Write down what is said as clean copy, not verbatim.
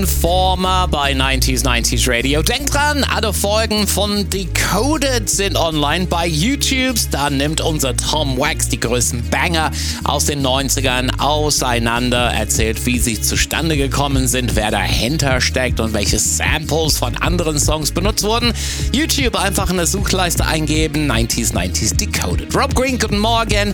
Former bei 90s Radio. Denkt dran, alle Folgen von Decoded sind online bei YouTube. Da nimmt unser Tom Wax die größten Banger aus den 90ern auseinander, erzählt, wie sie zustande gekommen sind, wer dahinter steckt und welche Samples von anderen Songs benutzt wurden. YouTube einfach in der Suchleiste eingeben, 90s Decoded. Rob Green, guten Morgen.